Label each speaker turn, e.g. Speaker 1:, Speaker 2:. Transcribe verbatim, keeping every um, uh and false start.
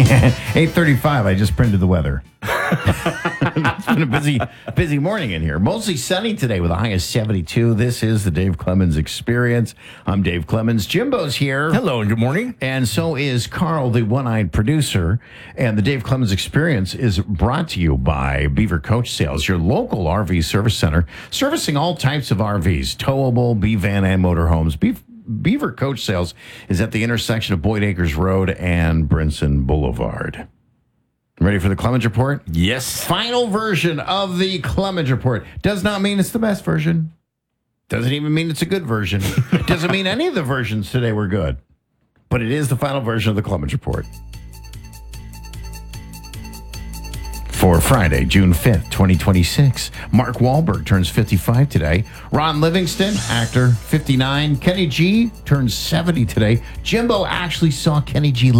Speaker 1: eight thirty-five, I just printed the weather. It's been a busy, busy morning in here. Mostly sunny today with a high of seventy-two. This is the Dave Clemens Experience. I'm Dave Clemens. Jimbo's here.
Speaker 2: Hello and good morning.
Speaker 1: And so is Carl, the one-eyed producer. And the Dave Clemens Experience is brought to you by Beaver Coach Sales, your local R V service center, servicing all types of R Vs, towable, B-van, and motorhomes. Beaver Beaver Coach Sales is at the intersection of Boyd Acres Road and Brinson Boulevard. Ready for the Clemens Report?
Speaker 2: Yes.
Speaker 1: Final version of the Clemens Report. Does not mean it's the best version. Doesn't even mean it's a good version. Doesn't mean any of the versions today were good. But it is the final version of the Clemens Report. For Friday, June fifth, twenty twenty-six. Mark Wahlberg turns fifty-five today. Ron Livingston, actor, fifty-nine. Kenny G turns seventy today. Jimbo actually saw Kenny G